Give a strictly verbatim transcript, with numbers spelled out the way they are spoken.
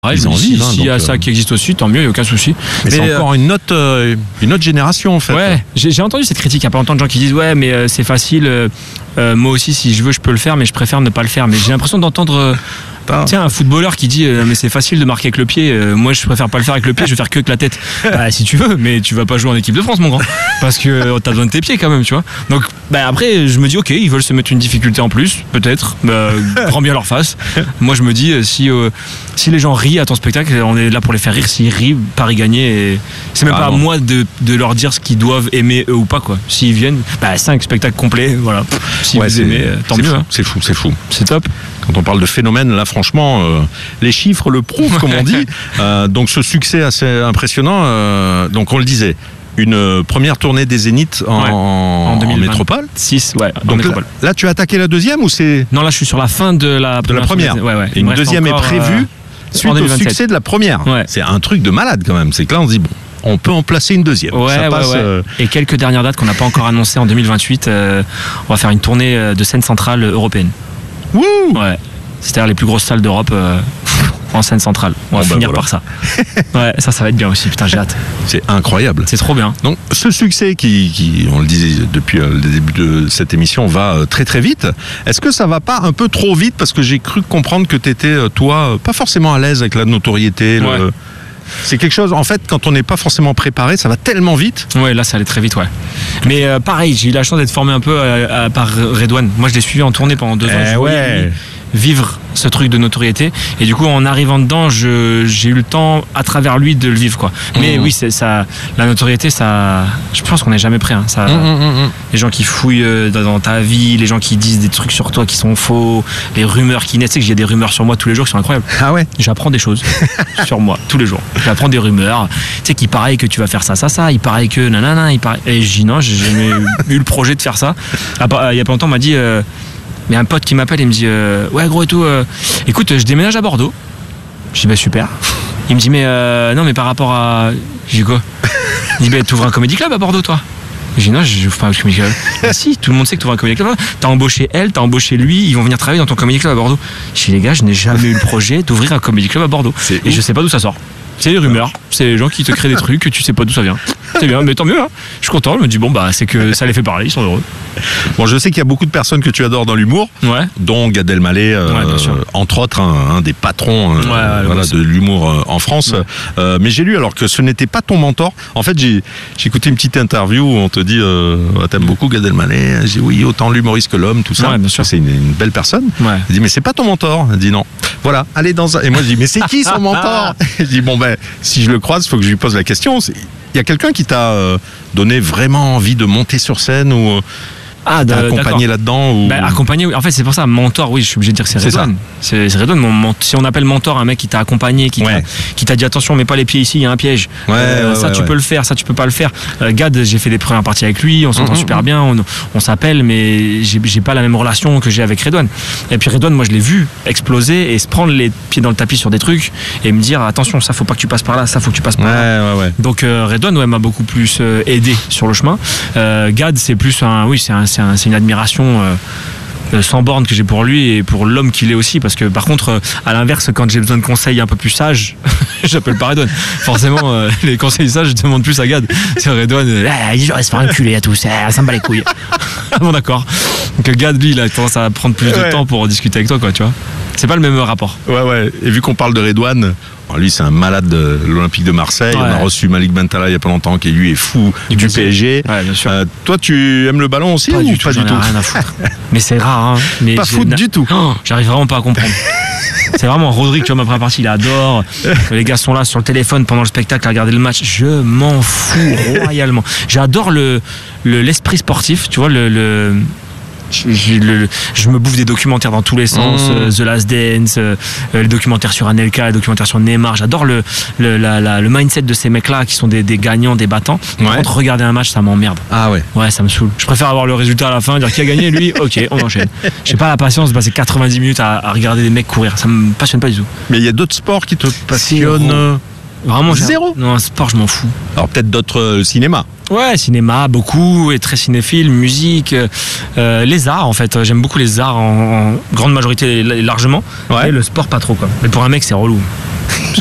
Ouais, ils en si, vivent. Hein, s'il y a donc, ça euh... qui existe aussi, tant mieux, il n'y a aucun souci. Mais, mais c'est encore euh... une, autre, euh, une autre génération en fait. Ouais, j'ai, j'ai entendu cette critique il n'y a pas longtemps de gens qui disent ouais, mais euh, c'est facile, euh, euh, moi aussi si je veux je peux le faire, mais je préfère ne pas le faire. Mais j'ai l'impression d'entendre. Euh, Tiens, un footballeur qui dit euh, mais c'est facile de marquer avec le pied, euh, moi je préfère pas le faire avec le pied, je vais faire que avec la tête. Bah si tu veux, mais tu vas pas jouer en équipe de France mon grand, parce que euh, t'as besoin de tes pieds quand même, tu vois. Donc bah après je me dis ok, ils veulent se mettre une difficulté en plus, peut-être, bah, grand bien leur face. Moi je me dis euh, si euh, si les gens rient à ton spectacle, on est là pour les faire rire. S'ils rient, Paris gagné, et c'est même ah, pas non. à moi de, de leur dire ce qu'ils doivent aimer eux ou pas quoi. S'ils viennent, bah cinq spectacles complets, voilà. Si ouais, vous aimez, tant c'est mieux. Fou, hein. C'est fou, c'est fou, c'est top. Quand on parle de phénomène, là franchement, euh, les chiffres le prouvent, comme on dit. Euh, donc ce succès assez impressionnant, euh, donc on le disait, une première tournée des Zéniths en, ouais, en, en métropole. six, ouais. Donc métropole. Là, là, tu as attaqué la deuxième ou c'est... Non, là je suis sur la fin de la, de la première. Ouais, ouais. Et une deuxième encore, est prévue euh, suite au succès de la première. Ouais. C'est un truc de malade quand même. C'est que là on se dit bon, on peut en placer une deuxième. Ouais, ça ouais, passe, ouais. Euh... Et quelques dernières dates qu'on n'a pas encore annoncées en deux mille vingt-huit. Euh, on va faire une tournée de scène centrale européenne. Wouh! Ouais. C'est-à-dire les plus grosses salles d'Europe euh, en scène centrale. On va bon, finir bah voilà. par ça. Ouais, ça, ça va être bien aussi. Putain, j'ai hâte. C'est incroyable. C'est trop bien. Donc, ce succès qui, qui on le disait depuis le début de cette émission, va très très vite. Est-ce que ça va pas un peu trop vite? Parce que j'ai cru comprendre que tu étais, toi, pas forcément à l'aise avec la notoriété. Ouais. Le... C'est quelque chose, en fait, quand on n'est pas forcément préparé, ça va tellement vite. Ouais, là, ça allait très vite, ouais. Mais euh, pareil, j'ai eu la chance d'être formé un peu à, à, par Redouane. Moi, je l'ai suivi en tournée pendant deux ans. Eh je ouais. vivre ce truc de notoriété, et du coup en arrivant dedans je, j'ai eu le temps à travers lui de le vivre quoi. Mais mmh. oui c'est ça, la notoriété ça, je pense qu'on n'est jamais prêt hein. Ça, mmh, mmh. Les gens qui fouillent dans ta vie, les gens qui disent des trucs sur toi qui sont faux, les rumeurs qui naissent, tu sais que j'ai des rumeurs sur moi tous les jours qui sont incroyables. Ah ouais. J'apprends des choses sur moi tous les jours, j'apprends des rumeurs, tu sais qu'il paraît que tu vas faire ça ça ça, il paraît que nanana, il paraît... et je dis non, j'ai jamais eu le projet de faire ça. Il y a pas longtemps on m'a dit euh, mais un pote qui m'appelle, il me dit euh, ouais gros et tout, euh, écoute je déménage à Bordeaux. Je dis bah super. Il me dit mais euh, non mais par rapport à... Je dis quoi? Il dit bah t'ouvres un comédie club à Bordeaux toi? Je dis non, je n'ouvre pas un comédie club. Bah si, tout le monde sait que tu ouvres un comédie club. T'as embauché elle, t'as embauché lui, ils vont venir travailler dans ton comédie club à Bordeaux. Je dis les gars, je n'ai jamais eu le projet d'ouvrir un comédie club à Bordeaux. C'est et ouf. Je sais pas d'où ça sort. C'est des rumeurs, c'est les gens qui te créent des trucs que tu sais pas d'où ça vient. C'est bien, mais tant mieux, hein. Je suis content, je me dis bon bah c'est que ça les fait parler, ils sont heureux. Bon, je sais qu'il y a beaucoup de personnes que tu adores dans l'humour, ouais. dont Gad Elmaleh, euh, ouais, entre autres un, un des patrons euh, ouais, ouais, voilà, ouais, de l'humour euh, en France. Ouais. Euh, mais j'ai lu alors que ce n'était pas ton mentor. En fait, j'ai, j'ai écouté une petite interview où on te dit euh, t'aimes beaucoup Gad Elmaleh. J'ai dit oui, autant l'humoriste que l'homme, tout ça. Ouais, bien sûr. C'est une, une belle personne. Ouais. Il dit mais c'est pas ton mentor. Elle dit non. Voilà, allez dans un... Et moi je dis mais c'est qui son mentor? Je dis bon ben si je le croise, il faut que je lui pose la question. Il y a quelqu'un qui t'a euh, donné vraiment envie de monter sur scène ou euh, ah, de, accompagné là-dedans ou... bah, accompagné, en fait c'est pour ça, mentor, oui je suis obligé de dire que c'est Redouane. C'est, c'est Redouane, mon, mon, si on appelle mentor un mec qui t'a accompagné, qui, ouais. t'a, qui t'a dit attention mets pas les pieds ici, il y a un piège, ouais, euh, ouais, ça ouais, tu ouais. peux le faire, ça tu peux pas le faire. euh, Gad, j'ai fait des premières parties avec lui, on s'entend mmh, super mmh. bien, on, on s'appelle, mais j'ai, j'ai pas la même relation que j'ai avec Redouane. Et puis Redouane, moi je l'ai vu exploser et se prendre les pieds dans le tapis sur des trucs et me dire attention ça faut pas que tu passes par là, ça faut que tu passes par ouais, là. Ouais, ouais. Donc euh, Redouane ouais, m'a beaucoup plus euh, aidé sur le chemin. euh, Gad c'est plus un, oui c'est, un, c'est, un, c'est une admiration Euh, euh, sans borne que j'ai pour lui et pour l'homme qu'il est aussi, parce que par contre euh, à l'inverse quand j'ai besoin de conseils un peu plus sages j'appelle pas Redouane forcément. euh, les conseils sages je demande plus à Gad. C'est Redouane euh, ah, il dit je reste faire enculer à tous, ça, ça me bat les couilles. Bon d'accord, donc Gad lui il a tendance à prendre plus ouais. de temps pour discuter avec toi quoi, tu vois, c'est pas le même rapport. Ouais ouais, et vu qu'on parle de Redouane, lui c'est un malade de l'Olympique de Marseille. Ouais. On a reçu Malik Bentala il y a pas longtemps qui lui est fou du, du P S G. Ouais, bien sûr. Euh, toi tu aimes le ballon aussi pas ou du tout, pas du tout? Rien à foutre. Mais c'est rare hein. Mais pas foot du tout. Oh, j'arrive vraiment pas à comprendre. C'est vraiment Rodrigue, tu vois, ma première partie, il adore. Les gars sont là sur le téléphone pendant le spectacle à regarder le match. Je m'en fous royalement. J'adore le, le l'esprit sportif, tu vois, le, le Je, je, le, je me bouffe des documentaires dans tous les sens, mmh. euh, The Last Dance, euh, les documentaires sur Anelka, les documentaires sur Neymar. J'adore le, le, la, la, le mindset de ces mecs-là qui sont des, des gagnants, des battants. Ouais. Par contre, regarder un match, ça m'emmerde. Ah ouais. Ouais, ça me saoule. Je préfère avoir le résultat à la fin, dire qui a gagné, lui, ok, on enchaîne. J'ai pas la patience de passer quatre-vingt-dix minutes à, à regarder des mecs courir. Ça me passionne pas du tout. Mais il y a d'autres sports qui te passionnent? Vraiment, zéro. Non, un sport, je m'en fous. Alors peut-être d'autres euh, cinéma. Ouais, cinéma, beaucoup, et très cinéphile, musique, euh, les arts en fait. J'aime beaucoup les arts en, en grande majorité, largement. Ouais. Et le sport, pas trop quoi. Mais pour un mec, c'est relou.